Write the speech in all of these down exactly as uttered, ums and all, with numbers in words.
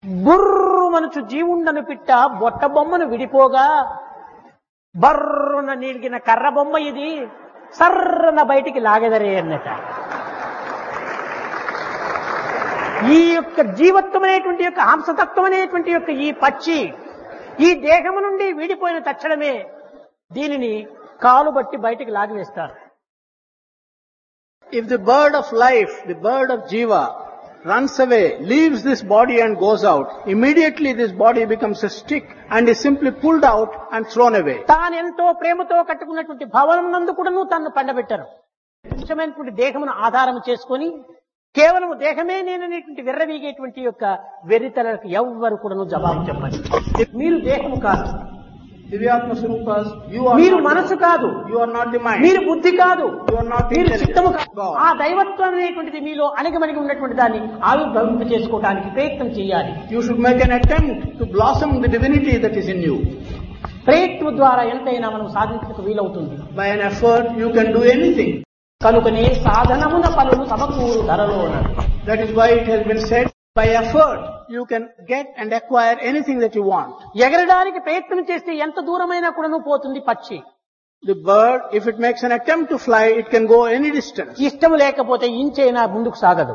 బుర్రుమనుచు జీవుండను పిట్ట బొట్ట బొమ్మను విడిపోగా బర్రున నీలిగిన కర్ర బొమ్మ ఇది సర్రన బయటికి లాగెదరే అన్నట. ఈ యొక్క జీవత్వం అనేటువంటి యొక్క హంసతత్వం అనేటువంటి యొక్క ఈ పక్షి ఈ దేహము నుండి వీడిపోయిన తక్షణమే దీనిని కాలు బట్టి బయటికి లాగివేస్తారు. If the bird of life, the bird of Jiva, runs away, leaves this body and goes out, immediately this body becomes a stick and is simply pulled out and thrown away. తాను ఎంతో ప్రేమతో కట్టుకున్నటువంటి భవనం నందు కూడాను తన్ను పండబెట్టారు. నిజమైనటువంటి దేహమును ఆధారం చేసుకొని కేవలం దేహమే నేననేటువంటి విర్రవీగేటువంటి యొక్క వెర్రితలకు ఎవ్వరు కూడాను జవాబు చెప్పండి. మీరు దేహము కాదు, Divyatma Swarupas, you are మీరు not మనసు కాదు, you are not the mind, మీరు బుద్ధి కాదు, you are not మీరు చిత్తము intelligent. కాదు. ఆ దైవత్వం అనేటువంటిది మీలో అణిగమణిగి ఉన్నటువంటి దాన్ని ఆవిర్భవింప చేసుకోవడానికి ప్రయత్నం చేయాలి. You should make an attempt to blossom the divinity that is in you. ప్రయత్నం ద్వారా ఎంతైనా మనం సాధించడానికి వీలవుతుంది. By an effort, you can do anything. కనుకనే సాధనమున పనులు సమకూరు ధరలో అన్నారు. That is why it has been said, by effort, you can get and acquire anything that you want. ఎగరడానికి ప్రయత్నం చేస్తే ఎంత దూరమైనా కూడాను పోతుంది పక్షి. The bird, if it makes an attempt to fly, it can go any distance. ఇష్టం లేకపోతే ఇంచైనా ముందుకు సాగదు.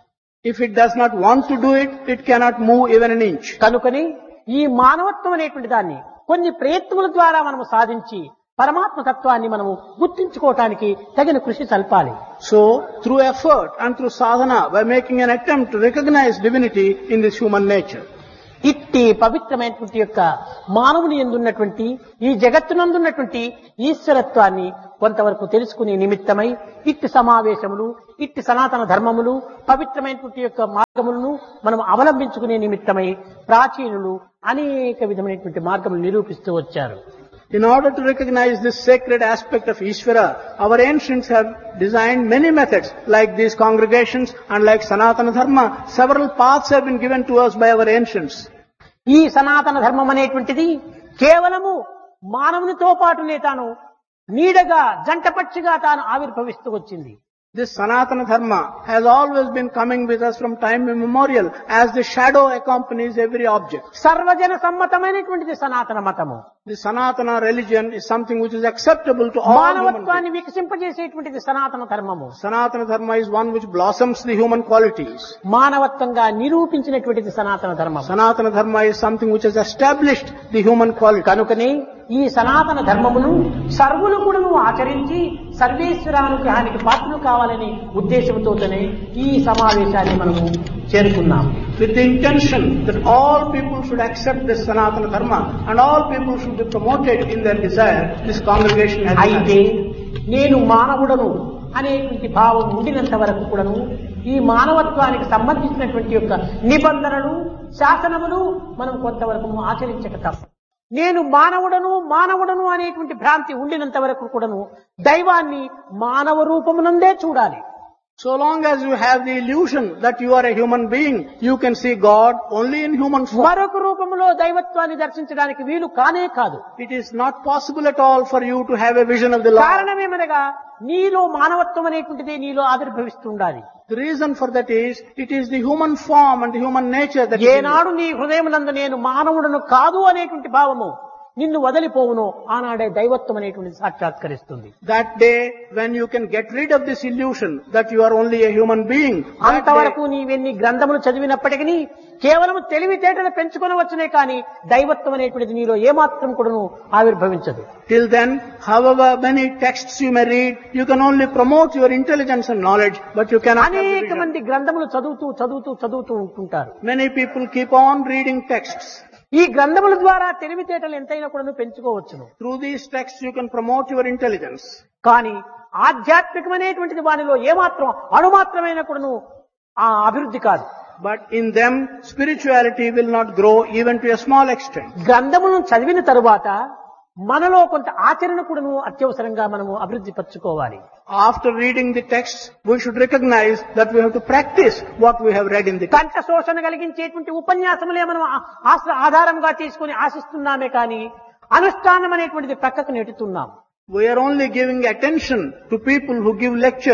If it does not want to do it, it cannot move even an inch. కనుకని ఈ మానవత్వం అనేటువంటి దాన్ని కొన్ని ప్రయత్నముల ద్వారా మనము సాధించి పరమాత్మ తత్వాన్ని మనము గుర్తించుకోవటానికి తగిన కృషి సల్పాలి. So, through effort and through sadhana, by making an attempt to recognize divinity in this human nature. ఇట్టి పవిత్రమైనటువంటి యొక్క మానవుని యందున్నటువంటి ఈ జగత్తునందున్నటువంటి ఈశ్వరత్వాన్ని కొంతవరకు తెలుసుకునే నిమిత్తమై ఇట్టి సమావేశములు, ఇట్టి సనాతన ధర్మములు, పవిత్రమైనటువంటి యొక్క మార్గములను మనం అవలంబించుకునే నిమిత్తమై ప్రాచీనులు అనేక విధమైనటువంటి మార్గములు నిరూపిస్తూ వచ్చారు. In order to recognize this sacred aspect of Ishvara, our ancients have designed many methods, like these congregations and like Sanatana Dharma. Several paths have been given to us by our ancients. ఈ సనాతన ధర్మం అనేటువంటిది కేవలము మానవునితో పాటునే తాను నీడగా జంటపక్షిగా తాను ఆవిర్భవిస్తూ వచ్చింది. This Sanatana Dharma has always been coming with us from time immemorial as the shadow accompanies every object. సర్వజన సమ్మతమైనటువంటిది సనాతన మతము. The Sanatana religion is something which is acceptable to all human మానవత్వాన్ని beings. వికసింపజేసేటువంటిది సనాతన ధర్మము. Sanatana Dharma is one which blossoms the human qualities. మానవత్వంగా నిరూపించినటువంటిది సనాతన ధర్మం. Sanatana Dharma is something which has established the human qualities. కనుకనే ఈ సనాతన ధర్మమును సర్వులు కూడాను ఆచరించి సర్వేశ్వరానుగ్రహానికి పాత్రలు కావాలనే ఉద్దేశంతోనే ఈ సమావేశాన్ని మనము చేరుకున్నాం. With the intention that all people should accept this Sanatana Dharma and all people should be promoted in their desire, this congregation has అయితే నేను మానవుడను అనేటువంటి భావం ఉండినంత వరకు కూడాను ఈ మానవత్వానికి సంబంధించినటువంటి యొక్క నిబంధనలు, శాసనములు మనం కొంతవరకు ఆచరించక తప్ప. నేను మానవుడను మానవుడను అనేటువంటి భ్రాంతి ఉండినంత వరకు కూడాను దైవాన్ని మానవ రూపమునందే చూడాలి. So long as you have the illusion that you are a human being, you can see God only in human form. మరొక రూపములో దైవత్వాన్ని దర్శించడానికి వీలు కానే కాదు. It is not possible at all for you to have a vision of the Lord. కారణమేమనగా నీలో మానవత్వం అనేటువంటిది నీలో ఆవిర్భవిస్తూ ఉండాలి. The reason for that is, it is the human form and the human nature that is in you. ఏనాడు నీ హృదయమునందు నేను మానవుడను కాదు అనేటువంటి భావము నిన్ను వదిలిపోవును ఆనాడే దైవత్వం అనేటువంటిది సాక్షాత్కరిస్తుంది. That day when you can get rid of this illusion that you are only a human being, that అంతవరకు day, నీవెన్ని గ్రంథములు చదివినప్పటికీ కేవలం తెలివితేటలు పెంచుకొనవచ్చునే కానీ దైవత్వం అనేటువంటిది నీలో ఏమాత్రం కూడాను ఆవిర్భవించదు. till then, however many texts you may read, you can only promote your intelligence and knowledge, but you cannot have the అనేక vision. మంది గ్రంథములు చదువుతూ చదువుతూ చదువుతూ ఉంటుంటారు. Many people keep on reading texts. ఈ గ్రంథముల ద్వారా తెలివితేటలు ఎంతైనా కూడా పెంచుకోవచ్చును. Through these texts you can promote your intelligence. కానీ ఆధ్యాత్మికమైనటువంటిది వానిలో ఏమాత్రం అణుమాత్రమైన కూడాను ఆ అభివృద్ధి కాదు. But in them, spirituality will not grow even to a small extent. గ్రంథములను చదివిన తరువాత మనలో కొంత ఆచరణ కూడాను అత్యవసరంగా మనము అభివృద్ధి పరచుకోవాలి. After reading the texts, we should recognize that we have to practice what we have read in the text. కంఠ శోషణ కలిగించేటువంటి ఉపన్యాసములే మనం ఆశ్ర ఆధారంగా తీసుకుని ఆశిస్తున్నామే కానీ అనుష్ఠానం అనేటువంటిది ప్రక్కకు నెట్టుతున్నాం. We are only giving attention to people who give lectures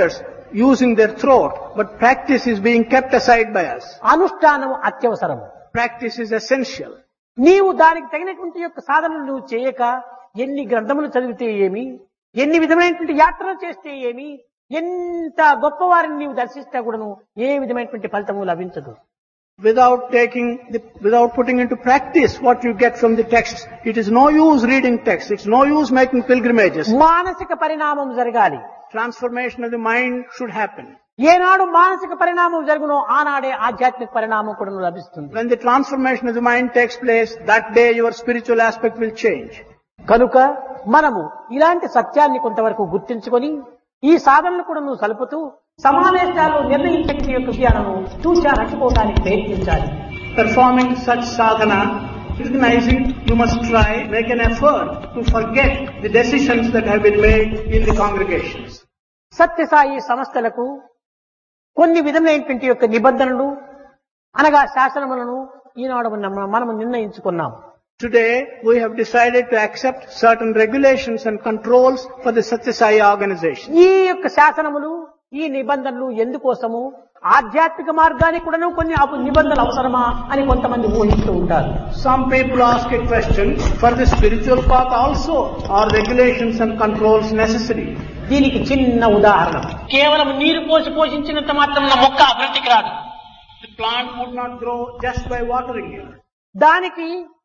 using their throat, but practice is being kept aside by us. అనుష్ఠానం అత్యవసరము. Practice is essential. నీవు దానికి తగినటువంటి యొక్క సాధనలు నువ్వు చేయక ఎన్ని గ్రంథములు చదివితే ఏమి, ఎన్ని విధమైనటువంటి యాత్రలు చేస్తే ఏమి, ఎంత గొప్పవారిని నీవు దర్శిస్తా కూడాను ఏ విధమైనటువంటి ఫలితము లభించదు. Without taking, the, without putting into practice what you get from the texts, it is no use reading texts. It's no use making pilgrimages. మానసిక పరిణామం జరగాలి. Transformation of the mind should happen. ఏనాడు మానసిక పరిణామం జరుగునో ఆనాడే ఆధ్యాత్మిక పరిణామం కూడా లభిస్తుంది. When the transformation of the mind takes place, that day your spiritual aspect will change. కనుక మనము ఇలాంటి సత్యాన్ని కొంతవరకు గుర్తించుకొని ఈ సాధనలు కూడా నువ్వు సలుపుతూ సమావేశాల్లో నిర్ణయించే యొక్క జ్ఞానము చూచా నచ్చుకోవడానికి ప్రయత్నించాలి. Performing such sadhana, recognizing you must try, make an effort to forget the decisions that have been made in the congregations. Sathya Sai సంస్థలకు కొన్ని విధమైనటువంటి యొక్క నిబంధనలు అనగా శాసనములను ఈనాడు మనము నిర్ణయించుకున్నాం. Today we have decided to accept certain regulations and controls for the Satya Sai organization. ఈ యొక్క శాసనములు ఈ నిబంధనలు ఎందుకోసము ఆధ్యాత్మిక మార్గానికి కూడాను కొన్ని నిబంధనలు అవసరమా అని కొంతమంది ఊహిస్తూ ఉంటారు. Some people ask a question, for the spiritual path also are regulations and controls necessary? దీనికి చిన్న ఉదాహరణ, కేవలం నీరు పోసి పోషించినంత మాత్రం మొక్క అభివృద్ధికి రాదు. The plant would not grow just by watering it. దానికి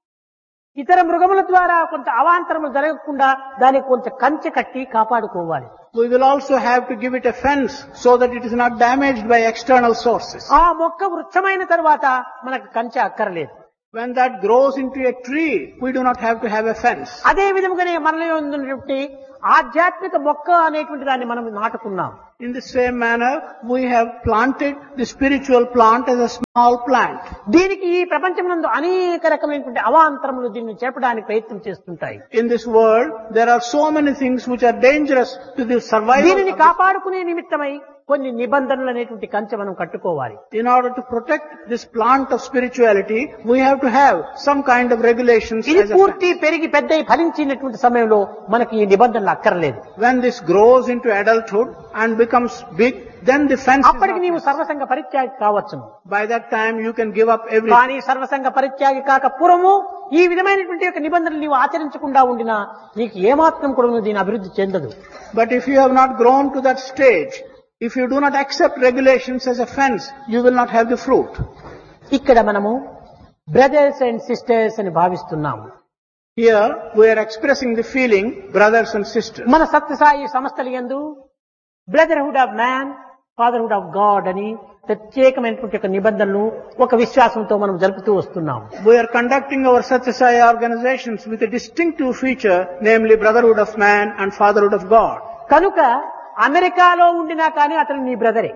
ఇతర మృగముల ద్వారా కొంత అవాంతరము జరగకుండా దానికి కొంత కంచె కట్టి కాపాడుకోవాలి. We will also have to give it a fence so that it is not damaged by external sources. ఆ మొక్క వృక్షమైన తర్వాత మనకు కంచె అక్కర్లేదు. When that grows into a tree, we do not have to have a fence. అదే విధముగానే మనలో ఉన్నటువంటి ఆధ్యాత్మిక మొక్క అనేటువంటి దాన్ని మనం నాటుకున్నాం. In the same manner, we have planted the spiritual plant as a small plant. దీనికి ఈ ప్రపంచమునందు అనేక రకమైనటువంటి అవాంతరములు దీన్ని చేపడానికి ప్రయత్నం చేస్తుంటాయి. In this world, there are so many things which are dangerous to the survival. దీనిని కాపాడుకునే నిమిత్తమై కొన్ని నిబంధనలు అనేటువంటి కంచె మనం కట్టుకోవాలి. In order to protect this plant of spirituality, we have to have some kind of regulations. ఇది పూర్తి పెరిగి పెద్దయి ఫలించినటువంటి సమయంలో మనకి ఈ నిబంధనలు అక్కర్లేదు. When this grows into adulthood and becomes big, then the fence is అప్పటికి నీవు not. సర్వసంగ పరిత్యాగి కావచ్చును. By that time you can give up everything. కానీ సర్వసంగ పరిత్యాగి కాక పూర్వము ఈ విధమైనటువంటి యొక్క నిబంధనలు నీవు ఆచరించకుండా ఉండినా నీకు ఏమాత్రం కూడా నువ్వు దీని అభివృద్ధి చెందదు. But if you have not grown to that stage, if you do not accept regulations as a fence, you will not have the fruit. ఇక్కడ మనము బ్రదర్స్ అండ్ సిస్టర్స్ అని భావిస్తున్నాము. Here we are expressing the feeling brothers and sisters. మన సత్యసాయి సంస్థల యందు brotherhood of man, fatherhood of God అని ప్రత్యేకమైనటువంటి ఒక నిబంధనలు ఒక విశ్వాసంతో మనం జరుపుతూ వస్తున్నాం. We are conducting our Satya Sai organizations with a distinctive feature, namely brotherhood of man and fatherhood of God. కనుక అమెరికాలో ఉండినా కానీ అతను నీ బ్రదరే,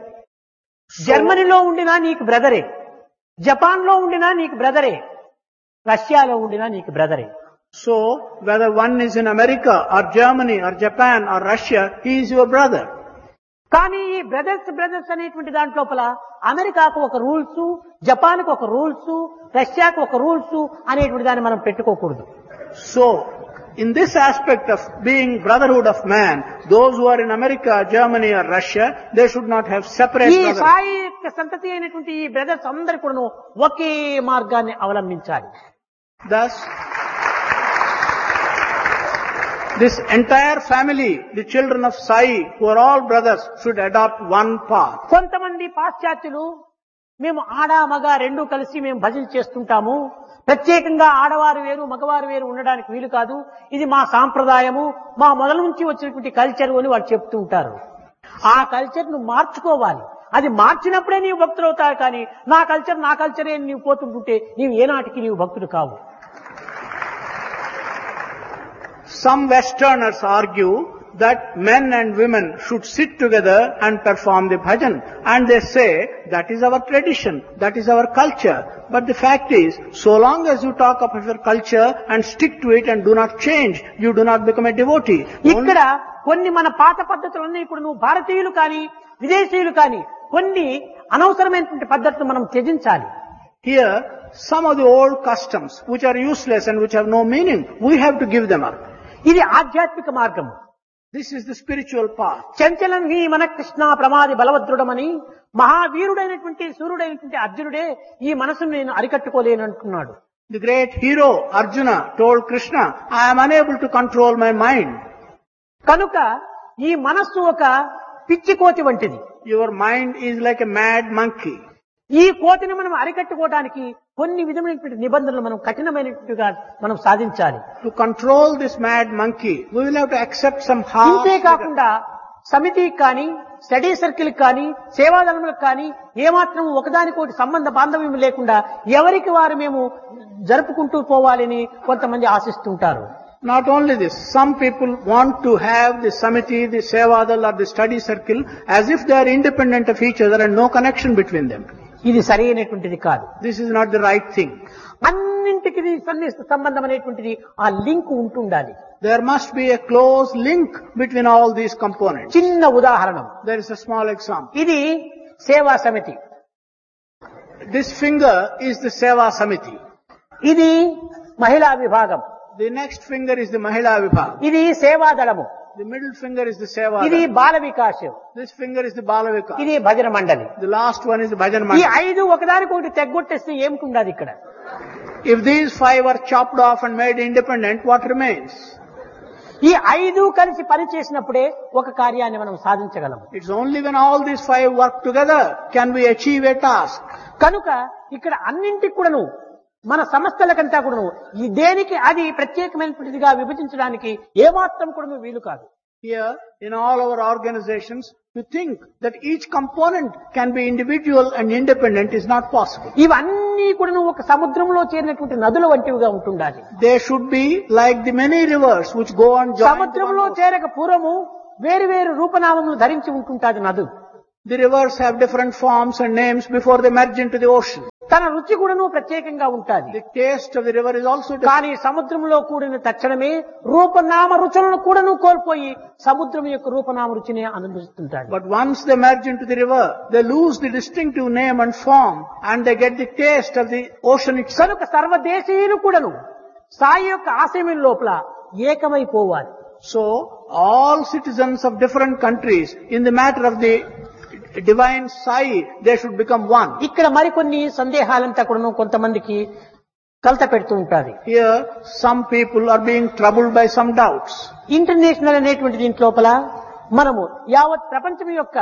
జర్మనీలో ఉండినా నీకు బ్రదరే, జపాన్ లో ఉండినా నీకు బ్రదరే, రష్యాలో ఉండినా నీకు బ్రదరే. So whether one is in America or Germany or Japan or Russia, he is your brother. కానీ ఈ బ్రదర్స్ బ్రదర్స్ అనేటువంటి దాంట్లోపల అమెరికాకు ఒక రూల్స్, జపాన్కు ఒక రూల్స్, రష్యాకు ఒక రూల్స్ అనేటువంటి దాన్ని మనం పెట్టుకోకూడదు. So in this aspect of being brotherhood of man, those who are in America, Germany or Russia, they should not have separate ఈ brotherhood. సాయి యొక్క సంతతి అయినటువంటి ఈ బ్రదర్స్ అందరూ కూడా ఒకే మార్గాన్ని అవలంబించాలి. Thus, this entire family, the children of Sai, who are all brothers, should adopt one path. కొంతమంది పాశ్చాత్యులు మేము ఆడ మగ రెండు కలిసి మేము భజన చేస్తుంటాము, ప్రత్యేకంగా ఆడవారు వేరు మగవారు వేరు ఉండడానికి వీలు కాదు, ఇది మా సాంప్రదాయము, మా మొదల నుంచి వచ్చినటువంటి కల్చర్ అని వాళ్ళు చెప్తూ ఉంటారు. ఆ కల్చర్ ను మార్చుకోవాలి. అది మార్చినప్పుడే నీవు భక్తులు అవుతావు. కానీ నా కల్చర్ నా కల్చరే నీవు పోతుంటుంటే నీవు ఏనాటికి నీవు భక్తుడు కావు. Some Westerners argue that men and women should sit together and perform the bhajan. And they say, that is our tradition, that is our culture. But the fact is, so long as you talk of your culture and stick to it and do not change, you do not become a devotee. ఇక్కడ కొన్ని మన పాత పద్ధతులు ఉన్నాయి. ఇప్పుడు నువ్వు భారతీయులు కానీ విదేశీయులు కానీ కొన్ని అనవసరమైనటువంటి పద్ధతులు మనం త్యజించాలి. Here, some of the old customs which are useless and which have no meaning, we have to give them up. ఇది ఆధ్యాత్మిక మార్గము. This is the spiritual path. చంచలం హి మన కృష్ణ ప్రమాది బలవద్రుడమని మహావీరుడైనటువంటి సూర్యుడైనటువంటి అర్జునుడే ఈ మనసును నేను అరికట్టుకోలేను అంటున్నాడు. The great hero Arjuna told Krishna, I am unable to control my mind. కనుక ఈ మనస్సు ఒక పిచ్చి కోతి వంటిది. Your mind is like a mad monkey. ఈ కోతిని మనం అరికట్టుకోవడానికి కొన్ని విధమైనటువంటి నిబంధనలు మనం కఠినమైనట్టుగా మనం సాధించాలి. To control this mad monkey, we will have to accept some harsh. ఇంతే కాకుండా సమితికి కానీ స్టడీ సర్కిల్ కానీ సేవాదళములకు కానీ ఏమాత్రం ఒకదానికోటి సంబంధ బాంధవ్యం లేకుండా ఎవరికి వారు మేము జరుపుకుంటూ పోవాలని కొంతమంది ఆశిస్తుంటారు. Not only this, some people want to have the samiti, the sevadal or the study circle as if they are independent of each other and no connection between them. ఇది సరైనటువంటిది కాదు. This is not the right thing. అన్నింటికి సన్నిహిత సంబంధం అనేటువంటిది ఆ link ఉంటుండాలి. There must be a close link between all these components. చిన్న ఉదాహరణ, There is a small example. ఇది సేవా సమితి, This finger is the seva samiti. ఇది మహిళా విభాగం, The next finger is the mahila vibhag. ఇది సేవాదళము, The middle finger is the seva. ఇది Bala Vikas, This finger is the balavika. ఇది భజన మండలి. The last one is the bhajan ఈ mandal. ఐదు ఒకదానికొకటి తెగ్గొట్టేస్తే ఏమిటి ఇక్కడ? If these five are chopped off and made independent, what remains? ఈ ఐదు కలిసి పనిచేసినప్పుడే ఒక కార్యాన్ని మనం సాధించగలం. It's only when all these five work together can we achieve a task. కనుక ఇక్కడ అన్నింటికి కూడాను మన సంస్థలకంతా కూడాను ఈ దేనికి అది ప్రత్యేకమైనటువంటిదిగా విభజించడానికి ఏమాత్రం కూడా వీలు కాదు. Here, in all our organizations, to think that each component can be individual and independent is not possible. ఇవన్నీ కూడాను ఒక సముద్రంలో చేరినటువంటి నదుల వంటివిగా ఉంటుండాలి. They should be like the many rivers which go on join. సముద్రంలో చేరక పూర్వము వేరు వేరు రూపనామములు ధరించి ఉంటుంటాది నదు. The rivers have different forms and names before they merge into the ocean. తన రుచి కూడాను ప్రత్యేకంగా ఉంటాది. The taste of the river is also different. కానీ సముద్రంలో కూడిన తక్షణమే రూపనామ రుచులను కూడాను కోల్పోయి సముద్రం యొక్క రూపనామ రుచిని అనుభవిస్తుంటాడు. But once they merge into the river, they lose the distinctive name and form and they get the taste of the ocean itself. కనుక సర్వదేశీయులు కూడాను సాయి యొక్క ఆశయం లోపల ఏకమైపోవాలి. So, all citizens of different countries, in the matter of the divine Sai, they should become one. ఇక్కడ మరికొన్ని సందేహాలంతా కూడాను కొంతమందికి కలత పెడుతూ ఉంటాది. Here, some people are being troubled by some doubts. International అనేటువంటి దీంట్ లోపల మనము యావత్ ప్రపంచం యొక్క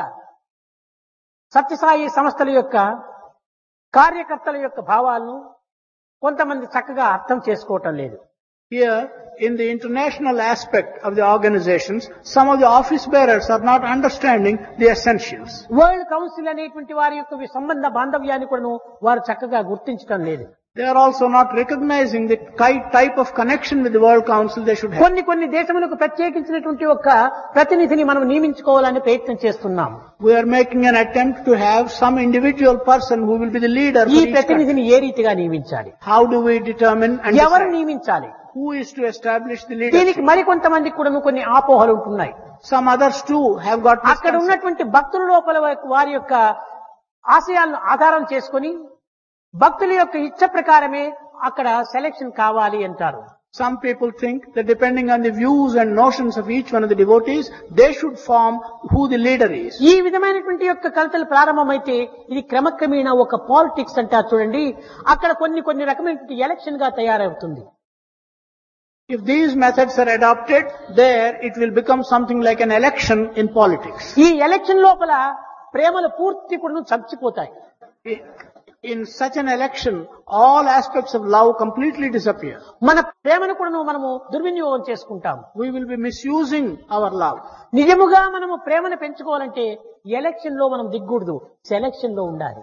సత్యసాయి సంస్థల యొక్క కార్యకర్తల యొక్క భావాలను కొంతమంది చక్కగా అర్థం చేసుకోవటం లేదు. Here, in the international aspect of the organizations, some of the office bearers are not understanding the essentials. World council అనేటువంటి వారి యొక్క సంబంధ బాంధవ్యాన్ని కూడా వారు చక్కగా గుర్తించడం లేదు. They are also not recognizing the type of connection with the World Council they should have. కొన్ని కొన్ని దేశములకు ప్రత్యేకించినటువంటి ఒక ప్రతినిధిని మనం నియమించుకోవాలని ప్రయత్నం చేస్తున్నాం. We are making an attempt to have some individual person who will be the leader for ఈ each country. ప్రతినిధిని ఏ రీతిగా నియమించాలి? How do we determine and ఎవరు decide? నియమించాలి? Who is to establish the దీనికి leadership? మరికొంతమందికి కూడా కొన్ని ఆపోహలు ఉంటున్నాయి. Some others too have got అక్కడ misconceptions. ఉన్నటువంటి భక్తుల లోపల వారి యొక్క ఆశయాలను ఆధారం చేసుకొని భక్తుల యొక్క ఇచ్చ ప్రకారమే అక్కడ సెలెక్షన్ కావాలి అంటారు. Some people think that depending on the views and notions of each one of the devotees, they should form who the leader is. ఈ విధమైనటువంటి యొక్క కలతలు ప్రారంభమైతే ఇది క్రమక్రమేణా ఒక పాలిటిక్స్ అంటారు చూడండి, అక్కడ కొన్ని కొన్ని రకమైనటువంటి ఎలక్షన్ గా తయారవుతుంది. If these methods are adopted, there it will become something like an election in politics. ఈ ఎలక్షన్ లోపల ప్రేమలు పూర్తి కూడా చచ్చిపోతాయి. In such an election, all aspects of love completely disappear. మన ప్రేమను కూడా మనము దుర్వినియోగం చేసుకుంటాం. We will be misusing our love. నిజముగా మనము ప్రేమను పెంచుకోవాలంటే ఎలక్షన్ లో మనం దిగ్గూడదు, సెలక్షన్ లో ఉండాలి.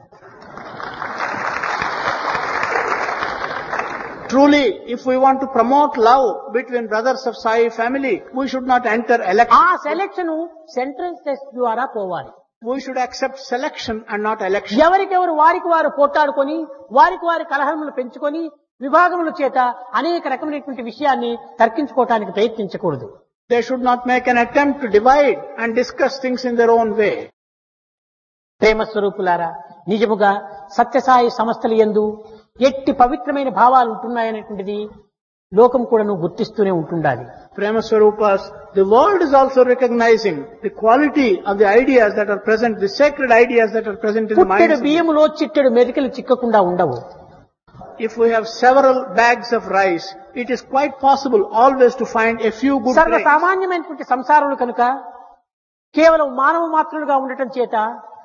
Truly, if we want to promote love between brothers of Sai family, we should not enter election. ఆ సెలక్షన్ సెంట్రల్ టెస్ట్ ద్వారా పోవాలి. We should accept selection and not election. ఎవరికెవరు వారికి వారు పోట్లాడుకొని వారికి వారి కలహములు పెంచుకొని విభాగముల చేత అనేక రకమైనటువంటి విషయాన్ని తర్కించుకోవటానికి ప్రయత్నించకూడదు. They should not make an attempt to divide and discuss things in their own way. ప్రేమ స్వరూపులారా, నిజముగా సత్యసాయి సంస్థల యందు ఎట్టి పవిత్రమైన భావాలు ఉంటున్నాయనేటువంటిది లోకం కూడాను గుర్తిస్తూనే ఉంటుండాలి. Prema Swarupas, the world is also recognizing the quality of the ideas that are present, the sacred ideas that are present in the పుట్టెడు minds. బియ్యములో చిట్టెడు మెరికలు చిక్కకుండా ఉండవు. If we have several bags of rice, it is quite possible always to find a few good సర్వ grains. సామాన్యమైనటువంటి సంసారులు కనుక కేవలం మానవ మాత్రులుగా ఉండటం చేత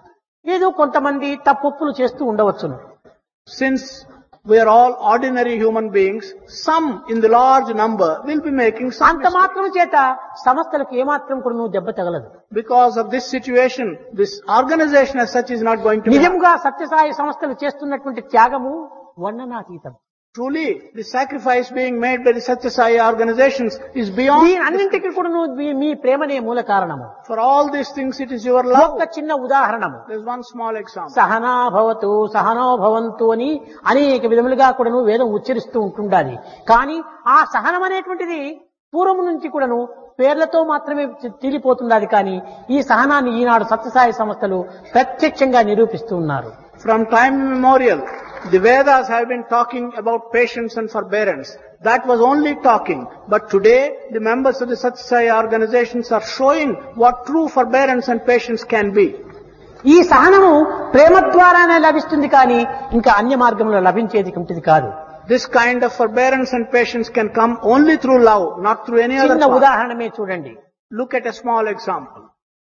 ఏదో కొంతమంది తప్పులు చేస్తూ ఉండవచ్చును. Since we are all ordinary human beings, some in the large number will be making some అంత mistakes. మాత్రం చేత సంస్థలకు ఏమాత్రం కూడా నువ్వు దెబ్బ తగలదు. Because of this situation, this organization as such is not going to be. నిజంగా సత్యసాయి సంస్థలు చేస్తున్నటువంటి త్యాగము వర్ణనాతీతం. Truly, the sacrifice being made by the Satya Sai organizations is beyond. ఈ అన్నింటికి కూడా నువ్వు మీ- మీ ప్రేమనే మూల కారణము. For all these things, it is your love. ఒక్క చిన్న ఉదాహరణము. There's one small example. Sahana భవతు సహనో భవంతు అని అనేక విధములుగా కూడాను వేదం ఉచ్చరిస్తూ ఉంటుండాలి. కానీ ఆ సహనం అనేటువంటిది పూర్వం నుంచి కూడాను పేర్లతో మాత్రమే తీరిపోతున్నది. కానీ ఈ సహనాన్ని ఈనాడు సత్యసాయి సంస్థలు ప్రత్యక్షంగా నిరూపిస్తూ ఉన్నారు. From time immemorial, the Vedas have been talking about patience and forbearance. That was only talking. But today, the members of the Satya Sai organizations are showing what true forbearance and patience can be. ఈ సహనము ప్రేమ ద్వారానే లభిస్తుంది కానీ ఇంకా అన్య మార్గంలో లభించేది ఉంటుంది కాదు. This kind of forbearance and patience can come only through love, not through any other చిన్న path. ఉదాహరణమే చూడండి. Look at a small example.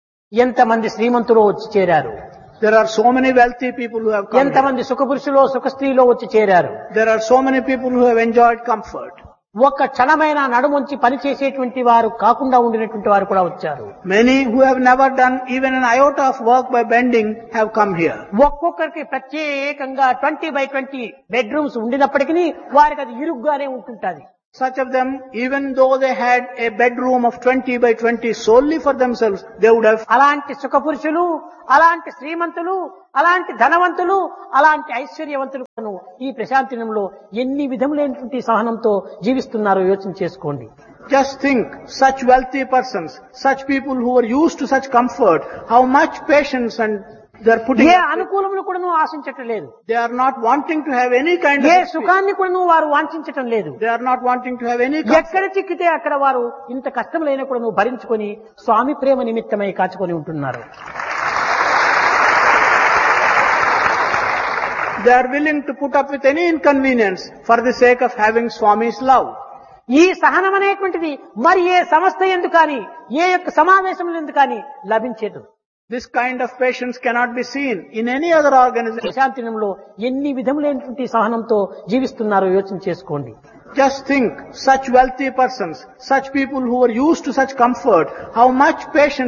ఎంతమంది శ్రీమంతులు వచ్చి చేరారు, There are so many wealthy people who have come here. ఎంతమంది సుఖపురుషులో సుఖ స్త్రీలో వచ్చి చేరారు. There are so many people who have enjoyed comfort. ఒక్క క్షణమైన నడుముంచి పని చేసేటువంటి వారు కాకుండా ఉండినటువంటి వారు కూడా వచ్చారు. Many who have never done even an iota of work by bending have come here. ఒక్కొక్కరికి ప్రత్యేకంగా ట్వంటీ బై ట్వంటీ బెడ్రూమ్స్ ఉండినప్పటికీ వారికి అది ఇరుగ్గానే ఉంటుంటది. Such of them, even though they had a bedroom of twenty by twenty solely for themselves, they would have. అలాంటి సుఖపురుషులు, అలాంటి శ్రీమంతులు, అలాంటి ధనవంతులు, అలాంటి ఐశ్వర్యవంతులు ఈ ప్రశాంతినంలో ఎన్ని విధములైనటువంటి సహనంతో జీవిస్తున్నారో యోచన చేసుకోండి. Just think, such wealthy persons, such people who are used to such comfort, how much patience and they are putting. ఏ అనుకూలములు కూడా నువ్వు ఆశించటం లేదు. They are not wanting to have any kind of A experience. సుఖాన్ని కూడా నువ్వు వారు వాంఛించటం లేదు. They are not wanting to have any comfort. ఎక్కడ చిక్కితే అక్కడ వారు ఇంత కష్టములైన కూడా నువ్వు భరించుకొని స్వామి ప్రేమ నిమిత్తమై కాచుకొని ఉంటున్నారు. They are willing to put up with any inconvenience for the sake of having Swami's love. ఈ సహనం అనేటువంటిది మరి ఏ సంస్థ ఎందు కానీ ఏ యొక్క సమావేశం ఎందు కానీ లభించేది. This kind of patience cannot be seen in any other organization. ప్రశాంతినంలో ఎన్ని విధములైనటువంటి సహనంతో జీవిస్తున్నారో యోచన చేసుకోండి. Just think, such wealthy persons, such people who are used to such comfort, how much patience